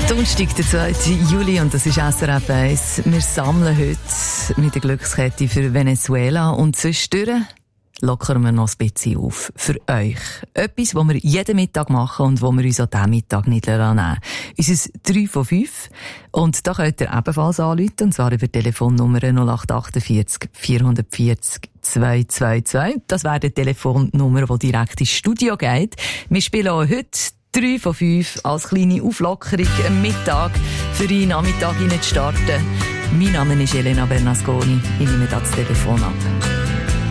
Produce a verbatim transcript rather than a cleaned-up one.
Donnerstag, der zweiten Juli, und das ist S R F eins. Wir sammeln heute mit der Glückskette für Venezuela und zwischendurch lockern wir noch ein bisschen auf für euch. Etwas, was wir jeden Mittag machen und wo wir uns an diesem Mittag nicht nehmen lassen. Unser drei von fünf. Und da könnt ihr ebenfalls anrufen, und zwar über die Telefonnummer null acht achtundvierzig vierhundertvierzig zweihundertzweiundzwanzig. Das wäre die Telefonnummer, die direkt ins Studio geht. Wir spielen auch heute drei von fünf als kleine Auflockerung am Mittag für den Nachmittag zu starten. Mein Name ist Elena Bernasconi. Ich nehme das Telefon ab.